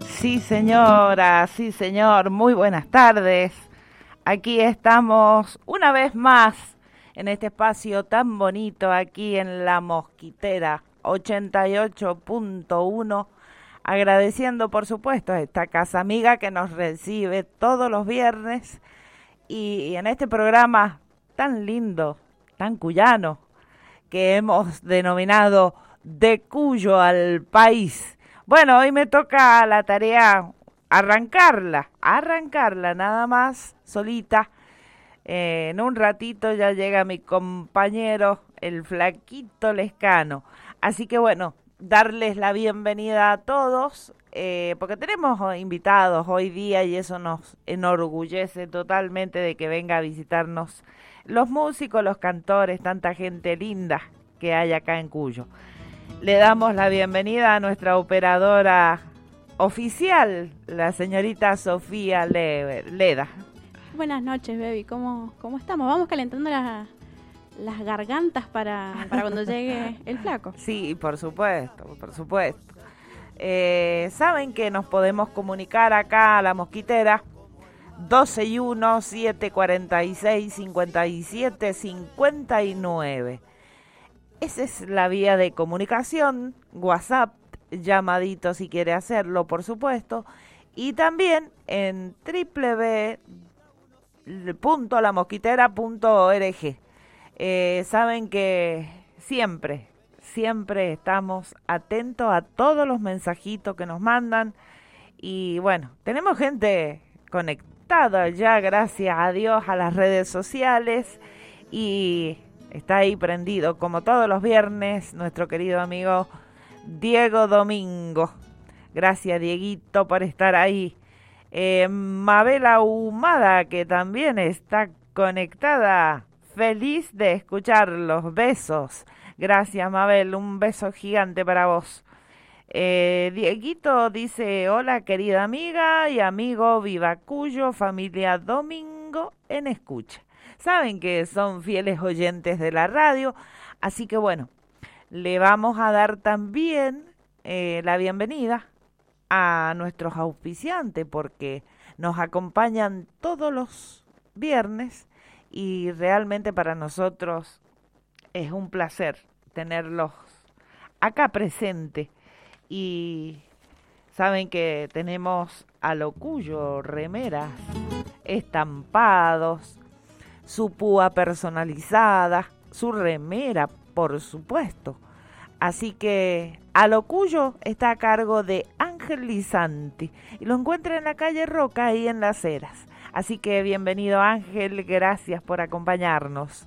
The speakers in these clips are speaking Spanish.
Sí, señora, sí, señor, muy buenas tardes. Aquí estamos una vez más en este espacio tan bonito aquí en La Mosquitera 88.1, agradeciendo por supuesto a esta casa amiga que nos recibe todos los viernes y en este programa tan lindo, tan cuyano, que hemos denominado De Cuyo al País. Bueno, hoy me toca la tarea arrancarla nada más, solita. En un ratito ya llega mi compañero, el Flaquito Lescano. Así que bueno, darles la bienvenida a todos, porque tenemos invitados hoy día y eso nos enorgullece totalmente de que venga a visitarnos los músicos, los cantores, tanta gente linda que hay acá en Cuyo. Le damos la bienvenida a nuestra operadora oficial, la señorita Sofía Leda. Buenas noches, baby. ¿Cómo estamos? Vamos calentando las gargantas para cuando llegue el flaco. Sí, por supuesto, por supuesto. Saben que nos podemos comunicar acá a La Mosquitera 12-1-746-57-59. Esa es la vía de comunicación, WhatsApp, llamadito si quiere hacerlo, por supuesto, y también en www.lamosquitera.org. Saben que siempre estamos atentos a todos los mensajitos que nos mandan y bueno, tenemos gente conectada ya, gracias a Dios, a las redes sociales y está ahí prendido, como todos los viernes, nuestro querido amigo Diego Domingo. Gracias, Dieguito, por estar ahí. Mabel Ahumada, que también está conectada. Feliz de escucharlos. Besos. Gracias, Mabel. Un beso gigante para vos. Dieguito dice, hola, querida amiga y amigo Viva Cuyo, familia Domingo en escucha. Saben que son fieles oyentes de la radio, así que bueno, le vamos a dar también la bienvenida a nuestros auspiciantes porque nos acompañan todos los viernes y realmente para nosotros es un placer tenerlos acá presente. Y saben que tenemos a lo Cuyo remeras, estampados, su púa personalizada, su remera, por supuesto. Así que a lo Cuyo está a cargo de Ángel Lizanti y lo encuentra en la calle Roca, ahí en Las Heras. Así que bienvenido, Ángel, gracias por acompañarnos.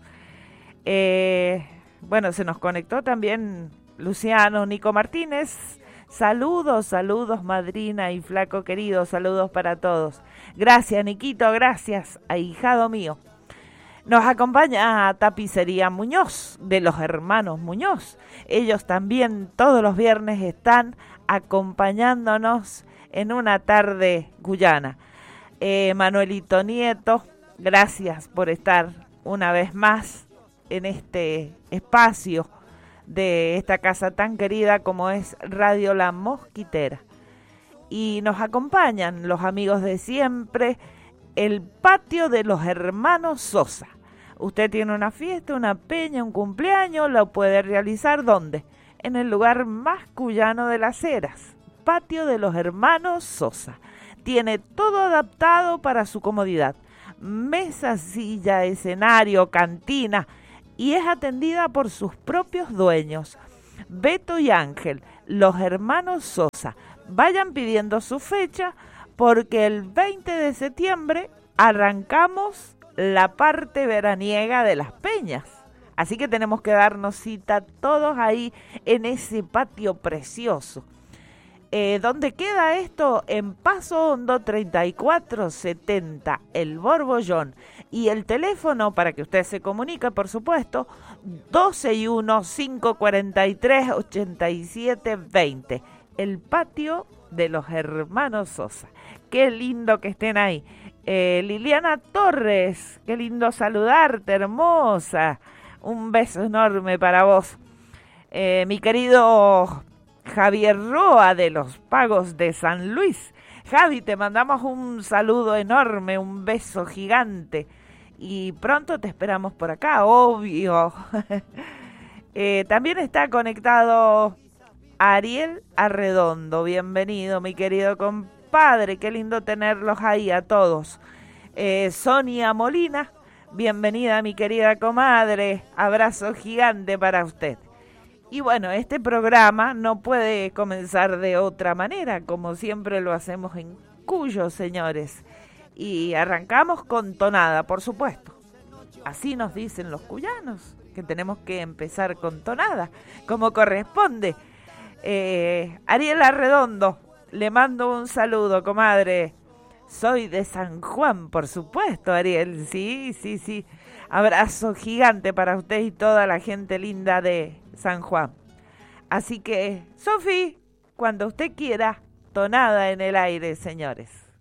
Bueno, se nos conectó también Luciano Nico Martínez. Saludos, madrina y flaco querido, saludos para todos. Gracias, Niquito, gracias, ahijado mío. Nos acompaña Tapicería Muñoz, de los hermanos Muñoz. Ellos también todos los viernes están acompañándonos en una tarde cuyana. Manuelito Nieto, gracias por estar una vez más en este espacio de esta casa tan querida como es Radio La Mosquitera. Y nos acompañan los amigos de siempre, el patio de los hermanos Sosa. Usted tiene una fiesta, una peña, un cumpleaños, lo puede realizar ¿dónde? En el lugar más cuyano de Las Heras, patio de los hermanos Sosa. Tiene todo adaptado para su comodidad, mesa, silla, escenario, cantina, y es atendida por sus propios dueños, Beto y Ángel, los hermanos Sosa. Vayan pidiendo su fecha porque el 20 de septiembre arrancamos la parte veraniega de las peñas. Así que tenemos que darnos cita todos ahí en ese patio precioso. ¿Dónde queda esto? En Paso Hondo 3470, El Borbollón. Y el teléfono para que usted se comunique, por supuesto, 12-1-543-8720. El patio de los hermanos Sosa. Qué lindo que estén ahí. Liliana Torres, qué lindo saludarte, hermosa. Un beso enorme para vos. Mi querido Javier Roa de los Pagos de San Luis. Javi, te mandamos un saludo enorme, un beso gigante y pronto te esperamos por acá, obvio. También está conectado Ariel Arredondo. Bienvenido, mi querido compadre, qué lindo tenerlos ahí a todos. Sonia Molina, bienvenida, mi querida comadre, abrazo gigante para usted. Y bueno, este programa no puede comenzar de otra manera, como siempre lo hacemos en Cuyo, señores. Y arrancamos con tonada, por supuesto. Así nos dicen los cuyanos, que tenemos que empezar con tonada, como corresponde. Ariel Arredondo, le mando un saludo, comadre. Soy de San Juan, por supuesto, Ariel. Sí. Abrazo gigante para usted y toda la gente linda de San Juan. Así que, Sofi, cuando usted quiera, tonada en el aire, señores.